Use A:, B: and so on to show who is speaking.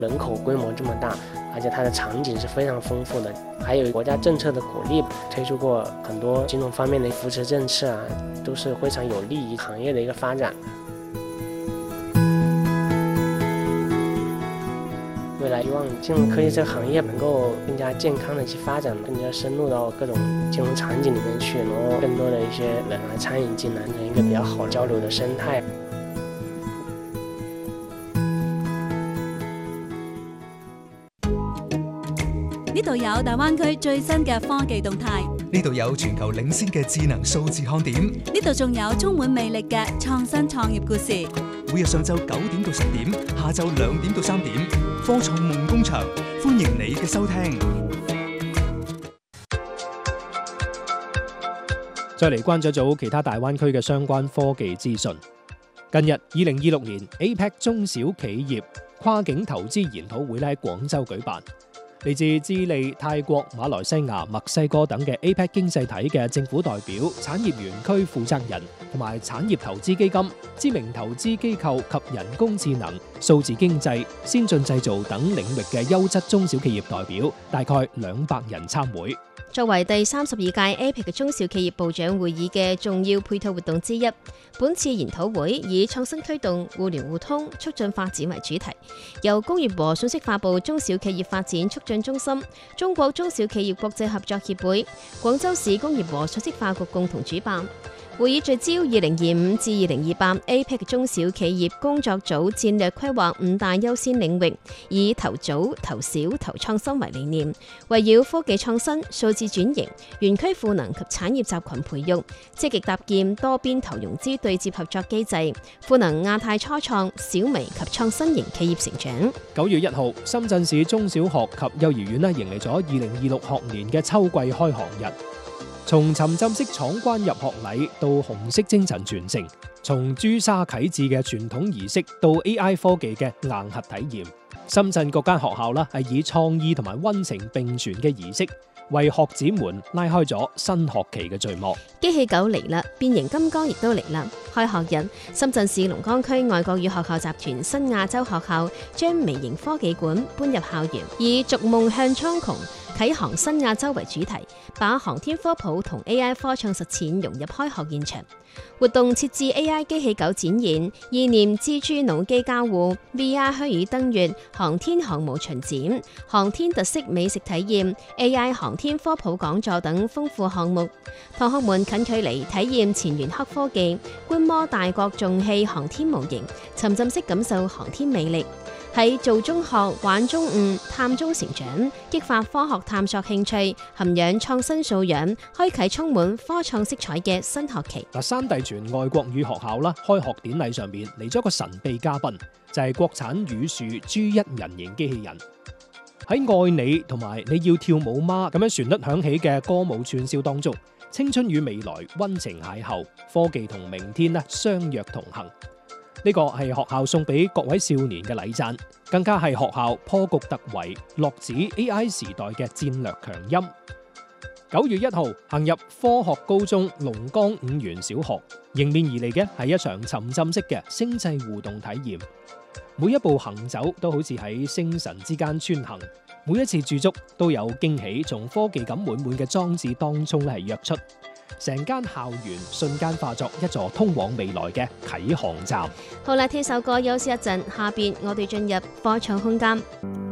A: 人口规模这么大，而且它的场景是非常丰富的，还有国家政策的鼓励，推出过很多金融方面的扶持政策啊，都是非常有利于行业的一个发展。未来希望金融科技这个行业能够更加健康的去发展，更加深入到各种金融场景里面去，然后更多的一些人来参与进来，成一个比较好交流的生态。
B: 呢度有大灣區最新嘅科技動態，
C: 呢度有全球領先嘅智能數字看點，
B: 呢度仲有充滿魅力嘅創新創業故事。
C: 每日上晝9點到10點，下晝2點到3點，科創夢工場，歡迎你嘅收聽。
D: 再嚟關注一組其他大灣區嘅相關科技資訊。近日2026年 APEC 中小企業跨境投資研討會喺廣州舉辦。嚟自智利、泰國、馬來西亞、墨西哥等嘅 APEC 經濟體嘅政府代表、產業園區負責人同埋產業投資基金、知名投資機構及人工智能、數字經濟、先進製造等領域嘅優質中小企業代表，大概200人參會。
E: 作為第32屆 APEC 嘅中小企業部長會議嘅重要配套活動之一，本次研討會以創新驅動、互聯互通、促進發展為主題，由工業和信息化部中小企業發展促進中心、中國中小企業國際合作協會、廣州市工業和信息化局共同主辦。會議聚焦2025至2028 APEC 中小企業工作組戰略規劃5大優先領域，以投早、投小、投創新為理念，圍繞科技創新、數字轉型、園區賦能及產業集群培育，積極搭建多邊投融資對接合作機制，賦能亞太初創、小微及創新型企業成長。
D: 9月1號，深圳市中小學及幼兒園迎嚟咗2026學年嘅秋季開學日。從沉浸式闖關入學禮到紅色精神傳承，從朱砂啟智嘅傳統儀式到 AI 科技嘅硬核體驗，深圳各間學校係以創意同埋溫情並存嘅儀式，為學子們拉開咗新學期嘅序幕。
E: 機器狗嚟啦，變形金剛亦都嚟啦！開學日，深圳市龍崗區外國語學校集團新亞洲學校將微型科技館搬入校園，以逐夢向蒼穹啟航新亞洲為主題，把航天科普同 AI 科創實踐融入開學現場。活動設置 AI 機器狗展演、意念蜘蛛腦機交互、VR 虛擬登月、航天航母巡展、航天特色美食體驗、AI 航天科普講座等豐富項目。同學們近距離體驗前沿黑科技，觀摩大國重器航天模型，沉浸式感受航天魅力。喺做中學、玩中悟、探中成長，激發科學探索興趣，涵養創新素養，開啟充滿科創色彩嘅新學期。
D: 山地全外國語學校開學典禮上面嚟咗個神秘嘉賓，就係國產語樹 G1 人形機器人。喺愛你同埋你要跳舞嗎咁樣旋律響起嘅歌舞串燒當中，青春與未來溫情邂逅，科技同明天相約同行。呢個係學校送俾各位少年嘅禮讚，更加係學校破局突圍、落子 AI 時代嘅戰略強音。9月1號行入科學高中龍崗五原小學，迎面而嚟嘅係一場沉浸式嘅星際互動體驗。每一步行走都好似喺星辰之間穿行，每一次駐足都有驚喜，從科技感滿滿嘅裝置當中係躍出。成間校園瞬間化作一座通往未來嘅啟航站。
E: 好啦，聽首歌休息一陣，下邊我哋進入科創空間。